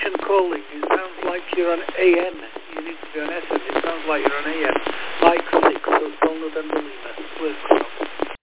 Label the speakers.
Speaker 1: Russian calling. It sounds like you're on AM. You need to be on FM. It sounds like you're on AM. Mike 6, so Donald and Lima. Where's Cross?